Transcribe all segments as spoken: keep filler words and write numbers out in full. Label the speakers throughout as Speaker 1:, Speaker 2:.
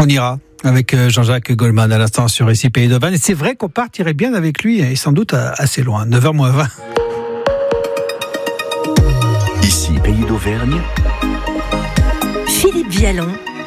Speaker 1: On ira avec Jean-Jacques Goldman à l'instant sur Ici Pays d'Auvergne. Et c'est vrai qu'on partirait bien avec lui, et sans doute assez loin. neuf heures moins vingt.
Speaker 2: Ici Pays d'Auvergne.
Speaker 3: Philippe Vialon.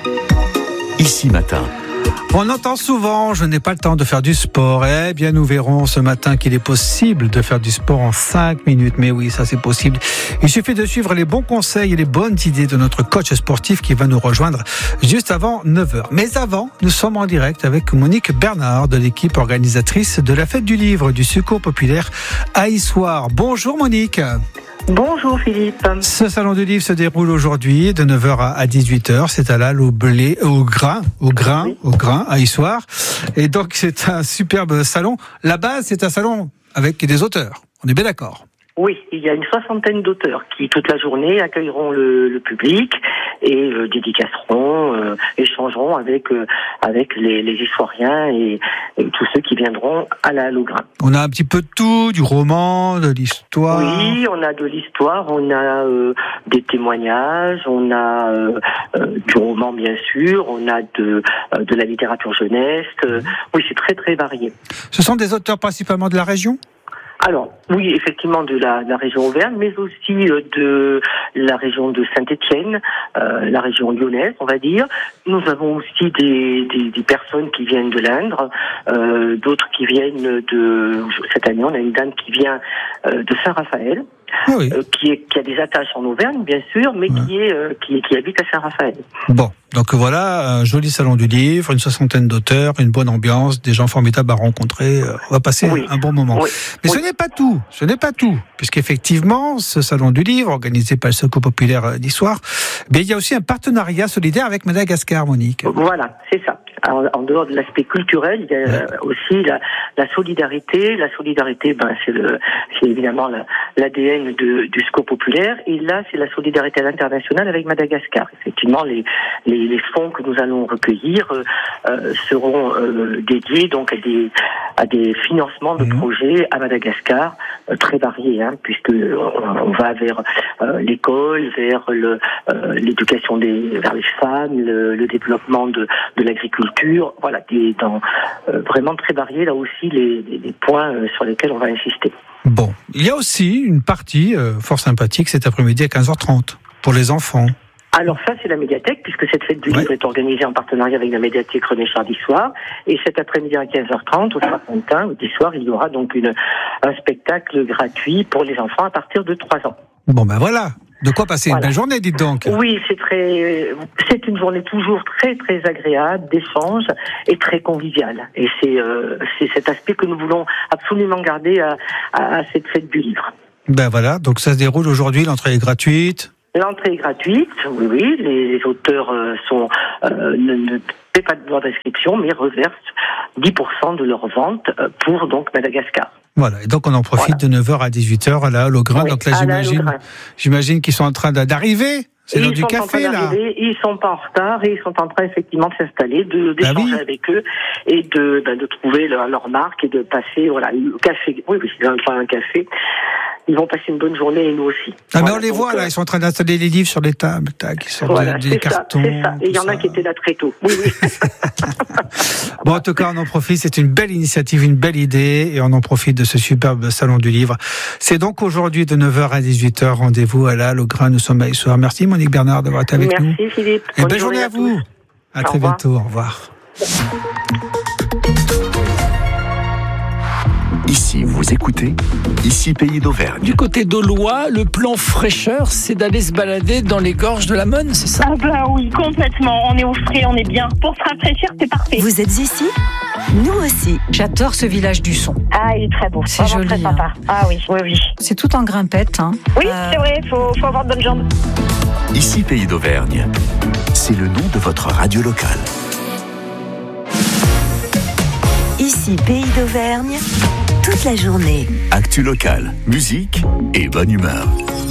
Speaker 2: Ici Matin.
Speaker 1: On entend souvent, je n'ai pas le temps de faire du sport. Eh bien, nous verrons ce matin qu'il est possible de faire du sport en cinq minutes. Mais oui, ça c'est possible. Il suffit de suivre les bons conseils et les bonnes idées de notre coach sportif qui va nous rejoindre juste avant neuf heures. Mais avant, nous sommes en direct avec Monique Bernard de l'équipe organisatrice de la Fête du Livre du Secours Populaire à Issoire. Bonjour Monique.
Speaker 4: Bonjour Philippe.
Speaker 1: Ce salon du livre se déroule aujourd'hui de neuf heures à dix-huit heures. C'est à l'Halle au blé, au grain, au grain, oui. au grain à Issoire. Et donc c'est un superbe salon. La base, c'est un salon avec des auteurs. On est bien d'accord.
Speaker 4: Oui, il y a une soixantaine d'auteurs qui, toute la journée, accueilleront le, le public et euh, dédicaceront, euh, échangeront avec euh, avec les, les historiens et, et tous ceux qui viendront à la Halle au Grain.
Speaker 1: On a un petit peu de tout, du roman, de l'histoire.
Speaker 4: Oui, on a de l'histoire, on a euh, des témoignages, on a euh, euh, du roman bien sûr, on a de euh, de la littérature jeunesse. Euh, oui, c'est très très varié.
Speaker 1: Ce sont des auteurs principalement de la région ?
Speaker 4: Alors, oui, effectivement, de la, de la région Auvergne, mais aussi euh, de la région de Saint-Étienne, euh, la région lyonnaise, on va dire. Nous avons aussi des, des, des personnes qui viennent de l'Indre, euh, d'autres qui viennent de... Cette année, on a une dame qui vient euh, de Saint-Raphaël,
Speaker 1: ah oui.
Speaker 4: euh, qui, est, qui a des attaches en Auvergne, bien sûr, mais ouais. qui, est, euh, qui, qui habite à Saint-Raphaël.
Speaker 1: Bon, donc voilà, un joli salon du livre, une soixantaine d'auteurs, une bonne ambiance, des gens formidables à rencontrer. On va passer oui. un bon moment.
Speaker 4: Oui.
Speaker 1: Mais
Speaker 4: oui.
Speaker 1: ce n'est pas tout, ce n'est pas tout, puisqu'effectivement, ce salon du livre, organisé par le Secours Populaire d'Issoire, mais il y a aussi un partenariat solidaire avec Madagascar, Monique.
Speaker 4: Voilà, c'est ça. Alors, en dehors de l'aspect culturel, il y a ouais. aussi la, la solidarité. La solidarité, ben, c'est, le, c'est évidemment la, l'A D N de, du Secours Populaire. Et là, c'est la solidarité à l'international avec Madagascar. Effectivement, les, les, les fonds que nous allons recueillir euh, seront euh, dédiés donc à des, à des financements de mmh. projets à Madagascar, euh, très variés, hein, puisque on, on va vers euh, l'école, vers le, euh, l'éducation des, vers les femmes, le, le développement de, de l'agriculture. Voilà, des, dans, euh, vraiment très variés, là aussi, les, les, les points euh, sur lesquels on va insister.
Speaker 1: Bon, il y a aussi une partie euh, fort sympathique cet après-midi à quinze heures trente pour les enfants.
Speaker 4: Alors ça, c'est la médiathèque, puisque cette fête du ouais. livre est organisée en partenariat avec la médiathèque René Char d'Issoire. Et cet après-midi à quinze heures trente, au Soir-Pontin, d'Issoire, il y aura donc une, un spectacle gratuit pour les enfants à partir de trois ans.
Speaker 1: Bon ben voilà, de quoi passer voilà. une belle journée, dites donc.
Speaker 4: Oui, c'est très, c'est une journée toujours très très agréable, d'échange et très conviviale. Et c'est euh, c'est cet aspect que nous voulons absolument garder à, à, à cette fête du livre.
Speaker 1: Ben voilà, donc ça se déroule aujourd'hui, l'entrée est gratuite.
Speaker 4: L'entrée est gratuite, oui, oui. Les, les auteurs euh, sont euh, ne, ne paient pas de droit d'inscription, mais reversent dix pour cent de leur vente euh, pour donc Madagascar.
Speaker 1: Voilà, et donc on en profite voilà. de neuf heures à dix-huit heures à la Halle au Grain.
Speaker 4: Oui,
Speaker 1: donc là, j'imagine, j'imagine qu'ils sont en train d'arriver. C'est l'heure du café, là.
Speaker 4: Ils sont pas en retard et ils sont en train effectivement de s'installer, de d'échanger ah oui. avec eux et de ben, de trouver leur, leur marque et de passer voilà le café. Oui, oui, c'est un, un café. Ils vont passer une bonne journée et nous aussi.
Speaker 1: Ah
Speaker 4: voilà,
Speaker 1: mais on les
Speaker 4: donc,
Speaker 1: voit là,
Speaker 4: euh...
Speaker 1: ils sont en train d'installer les livres sur les tables, tac, ils sortent
Speaker 4: voilà,
Speaker 1: des, des cartons.
Speaker 4: Ça, c'est ça. Et il y en a qui étaient là très tôt. Oui, oui.
Speaker 1: Bon, en tout cas, on en profite. C'est une belle initiative, une belle idée, et on en profite de ce superbe salon du livre. C'est donc aujourd'hui de neuf heures à dix-huit heures. Rendez-vous à la Halle au Grain. Nous sommes à Issoire. Merci Monique Bernard d'avoir été avec
Speaker 4: Merci,
Speaker 1: nous.
Speaker 4: Merci Philippe.
Speaker 1: Et bonne, bonne journée, journée à vous. À, à très revoir. bientôt. Au revoir.
Speaker 2: Ici, vous écoutez Ici Pays d'Auvergne.
Speaker 5: Du côté d'Aulois, le plan fraîcheur, c'est d'aller se balader dans les gorges de la Monne, c'est ça ?
Speaker 6: Ah bah oui, complètement. On est au frais, on est bien. Pour se rafraîchir, c'est parfait.
Speaker 3: Vous êtes ici ? Nous aussi.
Speaker 7: J'adore ce village du son.
Speaker 6: Ah, il est très beau.
Speaker 7: C'est
Speaker 6: vraiment
Speaker 7: joli.
Speaker 6: Très sympa. Hein. Ah oui, oui, oui.
Speaker 7: C'est tout en grimpette. Hein.
Speaker 6: Oui, euh... c'est vrai, il faut, faut avoir de bonnes jambes.
Speaker 2: Ici Pays d'Auvergne, c'est le nom de votre radio locale.
Speaker 3: Ici Pays d'Auvergne, toute la journée.
Speaker 2: Actu locale, musique et bonne humeur.